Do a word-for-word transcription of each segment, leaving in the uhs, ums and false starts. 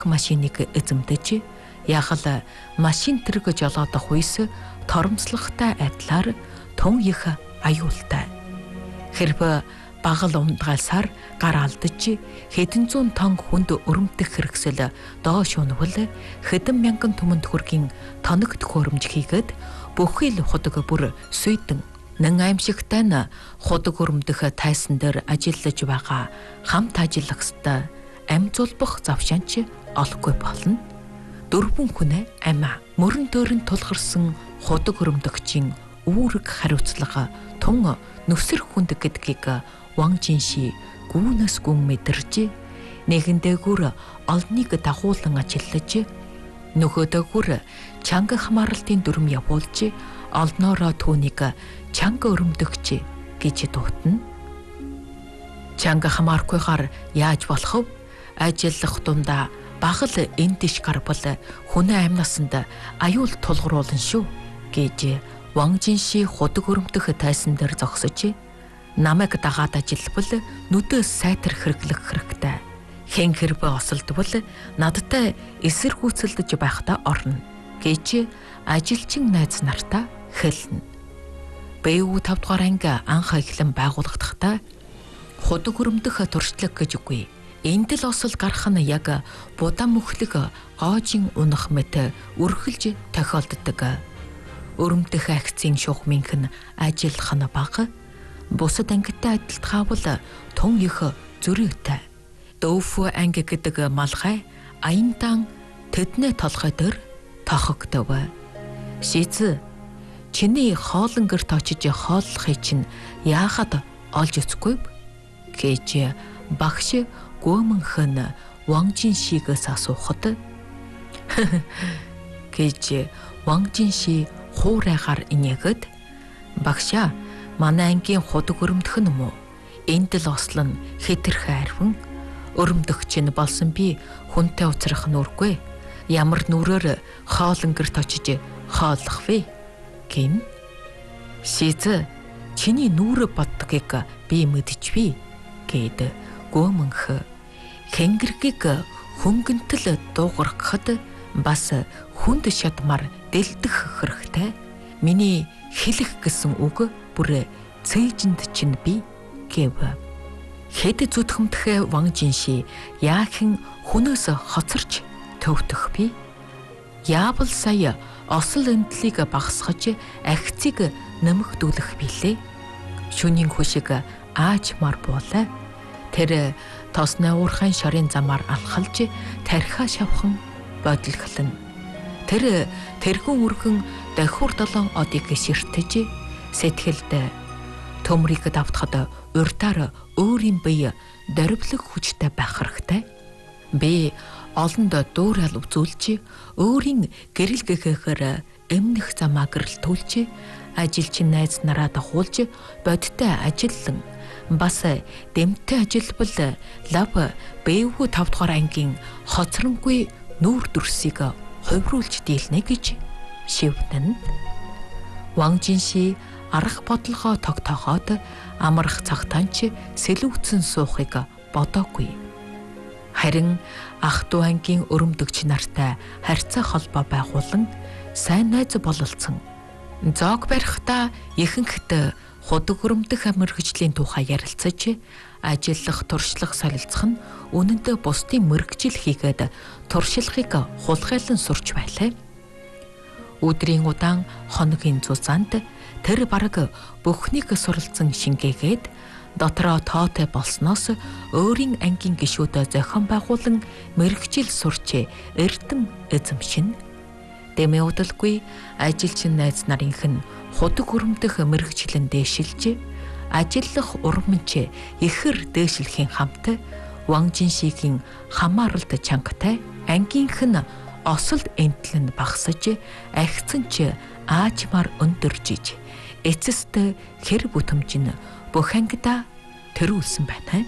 машиныг эзэмдэж яхал машин тэрэг жолоодох үес торомцлогтой адилаар тун их аюултай. Хэрвээ багал ундгайлсаар гар алдаж хэдэн зуун тонн хүнд өрөмтөх хэрэгсэл доош унвал хэдэн мянган түмэн төгрөгийн тоног төхөөрөмж хийгээд бүхий л худаг бүр сүйдэн нэн аимшигтай нь худаг өрөмдөх тайсан дээр ажиллаж байгаа хамт ажиллагстай ам зулбах завшаанч олохгүй болно. Дөрвөн хүн амиа мөрөн дөөрн тулгарсан худаг өрөмдөгчийн үүрэг хариуцлага тун нүсэр хүнд гэдгийг Ван Жинши гүнэс гүн мэдэрч нэгэндэгүр олныг дагуулan ажиллаж нөхөдөгүр чанга хамаарлтын дүрм явуулж олноороо түүнийг чанга өрөмдөгч гэж дуутна. Чанга хамаархгүйгээр яаж болох вэ? Ажиллах дундаа багал эндиш гарбал хүний амьнасанд аюул тулгаруулна шүү гэж Ван Жинши худаг өрөмтөх тайсан дээр зогсож намайг дагаад ажиллавал нүдээс сайтар хэрэглэх хэрэгтэй. Хэн хэрвээ осолдвол надтай эсэргүүцэлдэж байхдаа орно гэж ажилчин найз нартаа хэлнэ. бэ үү тавд дугаар анги анх эхлэн байгуулагдахтаа худаг өрөмдөх туршлаг гэж үгүй. Энд л осол гарах нь яг будаа мөхлөг гоожин унах мэт өрхөлж тохиолддог. Өрөмдөх акцийн шугамынх нь ажиллах нь бага. Бусад ангитай адилтгаавал тун их зүрээтэй. Дөөфө анги гэдэг малгай аяндан тэднээ толгой дээр тохогдов. Шиз чиний хоолн гэрт очиж хооллохыг чинь яахад олж өцгүй гэж багш гүмэнхэн Ван Жиншигээс асуухад гэж Ван Жинши хуурайгаар инээгээд багшаа манай ангийн худаг өрөмдөх нь муу. Энд л ослон хэтэрхэ арвин өрөмдөгч нь болсон би хүнтэй уцрах нүргүй. Ямар нүрээр хоолн гэрт очиж хооллох вэ? Гин. Шиз чиний нүрэ боддгийг би мэдчихвээ гэд гүмэнх хэнгэргийг хөнгөнтөл дуугаргахад бас хүнд шатмар дэлдэх хэрэгтэй. Миний хэлэх гэсэн үг бүр цээжинд чинь би гэв. Хэд зүтгэмдэх Ван Жинши яахэн хүнөөс хоцорч төвдөх би? Яавал сая осол эндлийг багасгаж ахицыг нэмэгдүүлэх билээ. Шүнийн хүшиг аажмар буулаа. Тэр тосны уурхайн шорын замаар алхалж тархиа шавхан бодлохлон. Тэр тэрхэн үргэн дахиур долоон одыг ширтэж сэтгэлд төмрийг давтахад урдаар өөрийн бие дөрвлөг хүчтэй байх хэрэгтэй. Би олонд дуурал үзүүлж өөрийн гэрэл гэхээр эмнэх замаа гэрэлтүүлж ажилчин найз нараа дагуулж бодтой ажиллан бас дэмтэй ажилбал лав бэвгүй тавд дугаар ангийн хоцронгүй нүүр дүрсийг хувируулж дийлнэ гэж шивнэн. Ван Жинши арга бодлогоо тогтооход амарх цагтаанч сэлүүцэн суухыг бодоогүй. Харин ах дүү ангийн өрөмдөгч нартай харьцаа холбоо байгуулан сайн найз бололцсон. Зоог барихтаа ихэнхд худаг өрөмдөх мэргэжлийн тухай ярилцаж ажиллах туршлага солилцох нь үнэндээ бусдын мэргэжил хийгээд туршлагыг хулгайлан сурч байлаа. Өдрийн удаан хоногийн зузаанд тэр бараг бүхнийг суралцсан шингээгээд дотроо тоотой болсноос өөрийн ангийн гишүүд зохион байгуулан мэргэжил сурч эрдэм эзэмшин. Дэмэ удалгүй ажилчин найз нарынх нь худаг өрөмдөх мэргэжлэн дээшилж ажиллах урманч ихэр дээшлэхийн хамт Ван Жиншигийн хамааралд чангатай ангийнх нь осолд энтлэн багсаж ахицсан ч аажмаар өндөржиж эцэст хэр бүтэмж нь бүх ангидаа төрүүлсэн байна.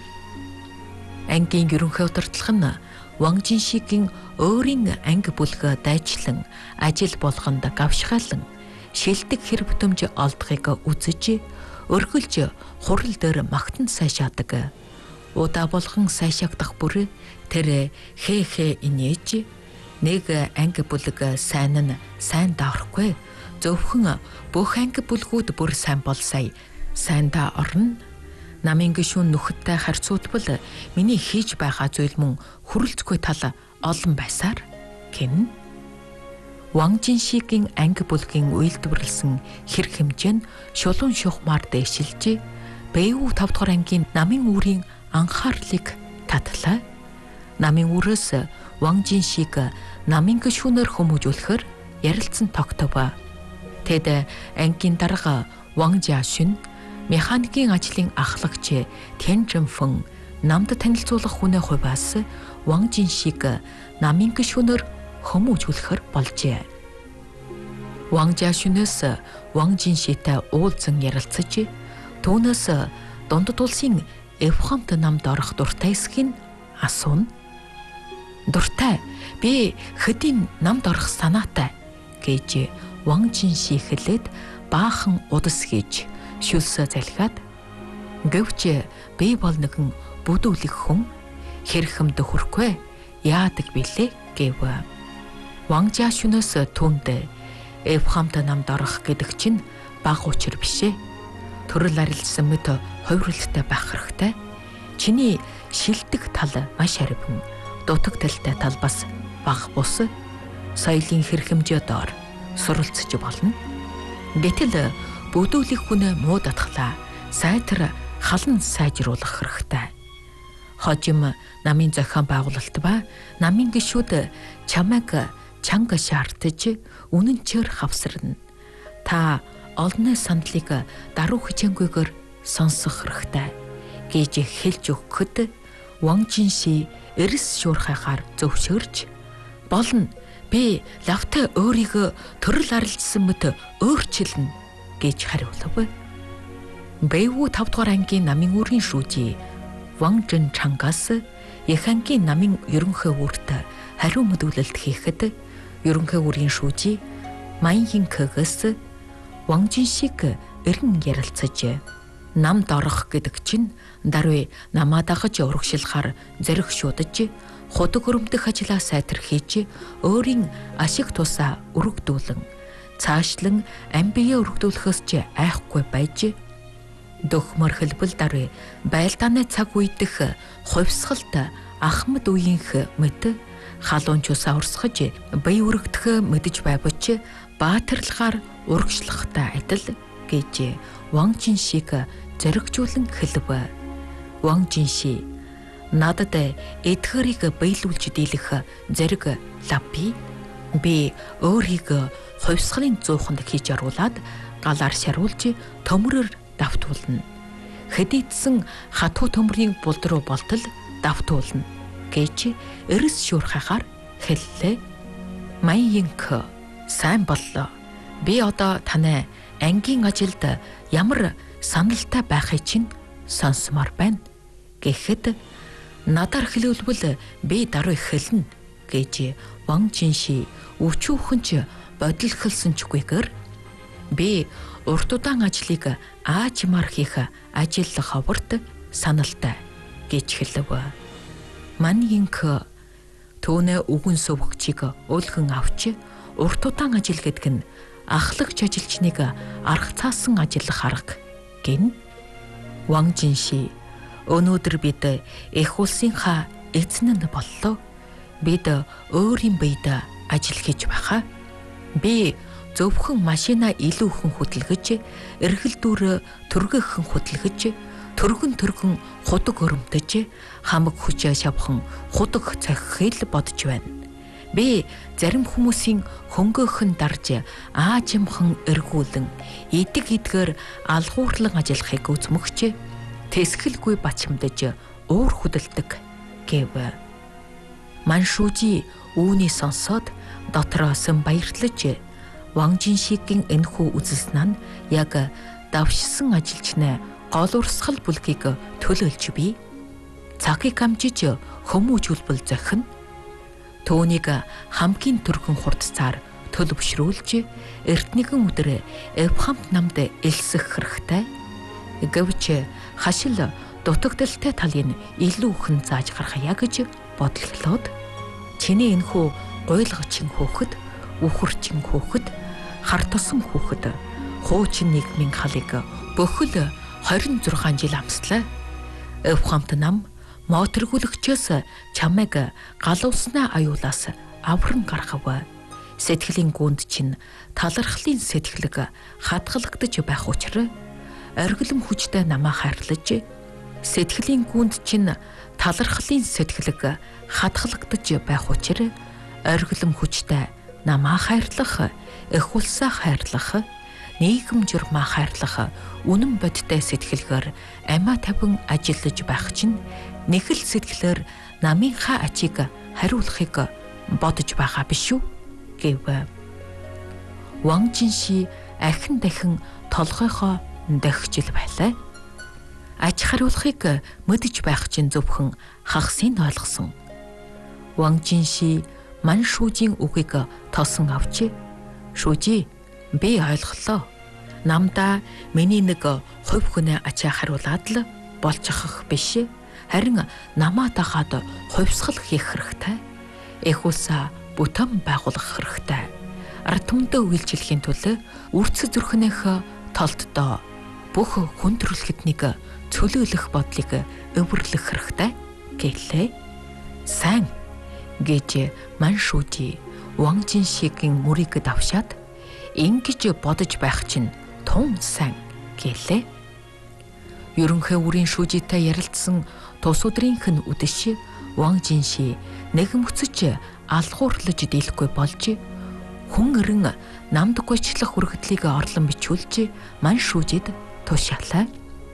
Ангийн ерөнхий удирдлага нь Ван Жиншигийн өөрийн анги бүлгээ дайчлан ажил болгонд гавшгаалan шилдэг хэр бүтэмж олдохыг үзэж өргөлж хурал дээр магтан сайшаадаг. Удаа болгон сайшаагдах бүр тэр хээ хээ инээж нэг анги бүлэг сайн нь сайн даахгүй. Зөвхөн бүх анги бүлгүүд бүр сайн бол сая сайндаа орно. Намын гишүүн нөхөдтэй харьцуулбал миний хийж байгаа зүйл мөн хүрэлцэхгүй тал олон байсаар гин. Ван Жиншигийн анги бүлгийн үйлдвэрлсэн хэрэг хэмжээ нь шулуун шухмаар дээшилж Бэйүү тавд дахь ангийн намын үрийн анхаарлыг татлаа. Намын үрээс Ван Жиншиг намын гишүүнээр хүмүүжүүлэхээр ярилцсан тогтов. Тэд ангийн дарга Ван Жашин механикийн ажлын ахлагч Тэн Жинфэн намд танилцуулах хүнээ хувьас Ван Жиншиг намын гишүүнээр хүмүүжүүлэхээр болжээ. Ван Жашинээс Ван Жиншитэй уулзан ярилцаж түүнээс дундад улсын Эвхамт намд орох дуртай эсхийг асууна. Дуртай, би хэдийн намд орох санаатай гэж Ван Жинши хэлээд баахан удас хийж шүлсэ залхиад гэвч би бол нэгэн бүдүүлэх хүн хэрхэмд хүрхгүй яадаг билээ гэв. Ван Жашинээс түнд Эвхамт намд орох гэдэг чинь бага учир бишээ. Төрөл арилжсан мэт хувирлалтай байх хэрэгтэй. Чиний шилдэг тал маш харвин, дутагдaltaй тал бас бага бус. Соёлын хэрхэмжээ доор суралцж болно. Гэтэл бүдүүлэх хүн муу датглаа сайтар халан сайжруулах хэрэгтэй. Хожим намын зохион байгуулалт ба намын гишүүд чамайг чанга шаардаж үнэнчээр хавсарна. Та олонний сандлыг даруй хичээнгүйгээр сонсох хэрэгтэй гэж хэлж өгөхөд Ван Жинши эрс шуурхайгаар зөвшөөрч болно. Би лавтай өөрийгөө төрөл арилжсан мэт өөрчилнө гэж хариулав. Бэйүү тавд дахь ангийн намын үрийн шүүжи Ван Жинчангаас их ангийн намын ерөнхий үрт хариу мэдүүлэлт хийхэд ерөнхий үрийн шүүжи Майинкгээс Ван Жиншиг эргэн ярилцаж намд орох гэдэг чинь даруй намаа дагаж урагшилахаар зэрэг шуудаж худаг өрөмдөх ажлаа сайтар хийж өөрийн ашиг тусаа өргөдүүлэн цаашлан амбие өргөдүүлэхөөс ч айхгүй байж дөхмөр хэлбэл даруй байлдааны цаг үедх хувьсгалт ахмад үеийнх мэт халуун чусаа урсгаж бие өргөдөх мэдэж байвч баатарлахаар урагшлахтай адил гэж Ван Жиншиг зоригжуулан хэлв. Ван Жинши надад эдгэрийг биелүүлж дийлэх зэрэг лапи би өөрийгөө хувьсгалын зууханд хийж оруулаад галаар шаруулж төмрөөр давтуулна. Хэдийдсэн хатуу төмрийн булд руу болтол давтуулна гэж эрс шуурхайгаар хэллээ. Майинк сайн боллоо. Би одоо таны ангийн ажилд ямар саналтай байхыг чинь сонсомоор байна гэхэд надаар хэлүүлбэл би даруй хэлнэ гэж Ван Жинши өчүүхэнч бодилхолсон ч үгээр би урт удаан ажлыг аажмаар хийх ажил ховорт саналтай гэж хэлв. Манинк түүнээ үгэн сувгчийг өлгөн авч урт удаан ажил гэдэг нь ахлагч ажилчныг арга цаасан ажиллах арга гин. Ван Жинши өнөөдөр бид эх улсынхаа эзэн нь боллоо. Бид өөрийн биед ажил хийж байхаа. Би зөвхөн машина илүү ихэн хөдөлгөж, эргэл дүүрээ түргэхэн хөдөлгөж, түргэн түргэн худаг өрөмтөж, хамаг хүчээ шавхан худаг цохихыг бодож байна. Би зарим хүмүүсийн хөнгөөхөн дарж аажимхан эргүүлэн идэг идгээр алгуурлан ажиллахыг үзмөгч тэсгэлгүй бачимдаж уур хөдөлдөг гэв. Маншужи үүний сонсоод дотроос нь баярлаж Ван Жиншигийн энэхүү үзэлснаа яг давшсан ажилчнаа гол урсгал бүлгийг төлөөлж бий. Цагийг амжиж хүмүүжүүлбэл зохино. Түүнийг хамгийн түргэн хурдцаар төлөвшрүүлж эртнэгэн өдөр Эвхамт намд элсэх хэрэгтэй. Гэвч хашил дутагдaltaй талын илүү хэн зааж гаргая гэж бодлохлоод чиний энэхүү гуйлгачин хөөхд, үхэрчин хөөхд, хар тосон хөөхд хуучин нийгмийн халыг бөхөл хорин зургаан жил амслаа. Эвхамт нам моторгүлэгчээс чамайг галууснаа аюулаас авран гаргав. Сэтгэлийн гүнд чинь талархлын сэтгэлэг хатгалагдаж байх учраас оргилом хүчтэй намаа хайрлаж, сэтгэлийн гүнд чинь талархлын сэтгэлэг хатгалагдаж байх учраас оргилом хүчтэй намаа хайрлах, их улсаа хайрлах, нийгэм журмаа хайрлах үнэн бодтой сэтгэлгээр амиа тавин ажиллаж байх чинь нэг л сэтгэлээр намынхаа ачийг хариулахыг бодож байгаа биш үү гэв. Ван Жинши ахин дахин толгойхоо дохижил байлаа. Аж хариулахыг мэдэж байх чинь зөвхөн хагасыг ойлгосон. Ван Жинши Ман Шүүжийн үгийг тосон авчи. Шүүжи, би ойлголоо. Намдаа миний нэг хувь хүнээ ачаа хариулаад л болчихох биш. Харин намаа дагаад хувьсгал хийх хэрэгтэй. Их улсаа бүтэн байгуулах хэрэгтэй. Ард түмдээ үйлчлэхийн тулд үрц зүрхнийх толддоо бүх хүн төрөлхтнийг цөлөөлөх бодлыг өвөрлөх хэрэгтэй гэлээ. Сайн гэж Ман Шүүжи Ван Жиншигийн мөрийг давшаад ингэж бодож байх чинь тун сайн гэлээ. Ерөнхий үрийн Шүүжитэй ярилцсан тус өдрийнх нь үдэш Ван Жинши нэгмөцөж алхуурлаж дийлэхгүй болж хүн эрен намд гойчлох үргэлтлийг орлон бичүүлж Ман Шүүжид тушаалаа.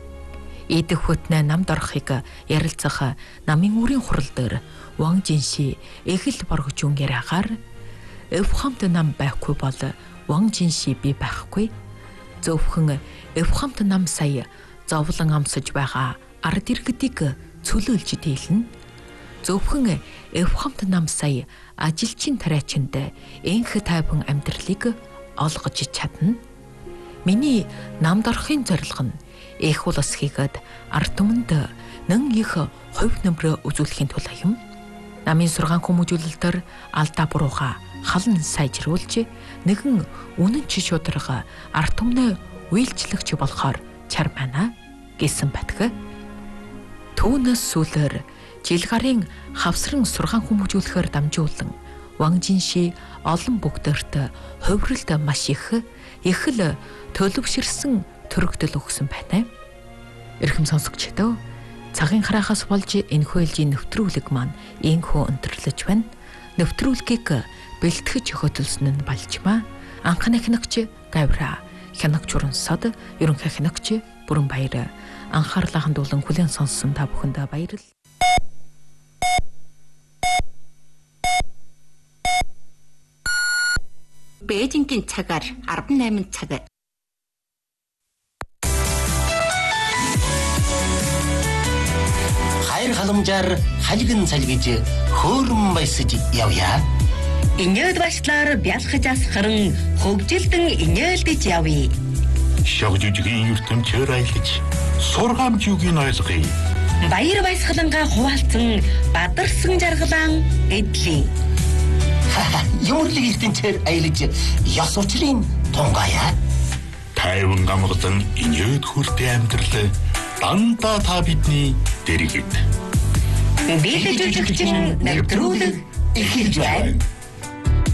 Идэх хөтнө намд орохыг ярилцах намын үрийн хурал дээр Ван Жинши эгэл боргож үнгэраагаар Эвхамт нам байхгүй бол Ван Жинши би байхгүй. Зөвхөн Эвхамт нам сая зовлон амсаж байгаа ард иргэдийг цөлөөлж дийлнэ. Зөвхөн Эвхамт нам сая ажилчин тариачинд энх тайван амьдралыг олгож чадна. Миний намд орохын зорилго нь их улс хийгээд ард түмэнд нэн их хувь нэмрээ үзүүлэхийн тулд юм. Намын сургаан хүмүүжүүлэлтээр алдаа бурууга халан сайжруулж нэгэн үнэн чи шударга ард түмнээ үйлчлэгч болохоор чар байна гэсэн батг. Түүнээс сүүлээр жил гарын хавсран сургаан хүмүүжүүлэхээр дамжуулан Ван Жинши олон бүгдээрт хувиралд маш их их л төлөвширсэн төрөгдөл өгсөн байна. Эрхэм сонсогчдоо, цагийн хараахаас болж энэхүү ээлжийн нэвтрүүлэг маань ийхүү өндөрлөж байна. Нэвтрүүлгийг бэлтгэж хөтөлсөн нь Балжмаа, анхны хянагч Гавра, хянагч Урансад, ерөнхий хянагч Бүрэнбаяр. Анхаарлаа хандуулан хүлээн сонссон та бүхэндээ баярлалаа. Бээжингийн цагаар арван найман цаг. Хайр халамжаар халигн салгиж хөөрөн баясаж явъя. Инээд башлаар бялхаж асхаран хөгжилдөн инээлдэж явъя. Шог жүжигийн ертөнцөөр аялаж сургамж юуг нь ойлгоё. Баяр баясгалангаа хуваалцсан бадарсан жаргалан эдлээ. Юмрлыг ертөнцөөр аялаж ёс учрын тунгая. Тайван гамгазан инээд хүртэ амьдрал дандаа та бидний дэргэд. Бид жүжигчин нэвтрүүлэг эхэлж байна.